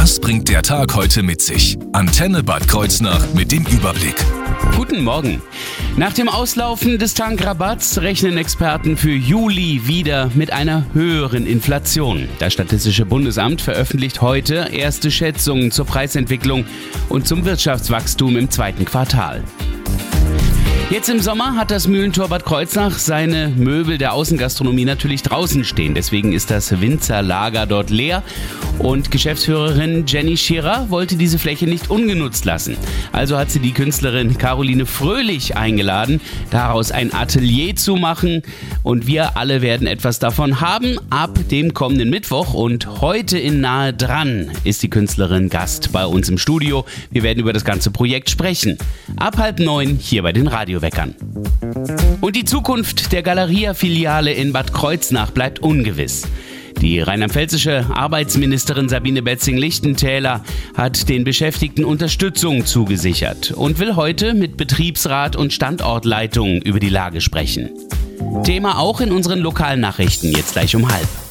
Was bringt der Tag heute mit sich? Antenne Bad Kreuznach mit dem Überblick. Guten Morgen. Nach dem Auslaufen des Tankrabatts rechnen Experten für Juli wieder mit einer höheren Inflation. Das Statistische Bundesamt veröffentlicht heute erste Schätzungen zur Preisentwicklung und zum Wirtschaftswachstum im zweiten Quartal. Jetzt im Sommer hat das Mühlentor Bad Kreuznach seine Möbel der Außengastronomie natürlich draußen stehen. Deswegen ist das Winzerlager dort leer und Geschäftsführerin Jenny Scherer wollte diese Fläche nicht ungenutzt lassen. Also hat sie die Künstlerin Caroline Fröhlich eingeladen, daraus ein Atelier zu machen. Und wir alle werden etwas davon haben ab dem kommenden Mittwoch. Und heute in Nahe dran ist die Künstlerin Gast bei uns im Studio. Wir werden über das ganze Projekt sprechen. Ab 8:30 hier bei den Radioweckern. Und die Zukunft der Galeria-Filiale in Bad Kreuznach bleibt ungewiss. Die rheinland-pfälzische Arbeitsministerin Sabine Betzing-Lichtentäler hat den Beschäftigten Unterstützung zugesichert und will heute mit Betriebsrat und Standortleitung über die Lage sprechen. Thema auch in unseren lokalen Nachrichten, jetzt gleich um 12:30.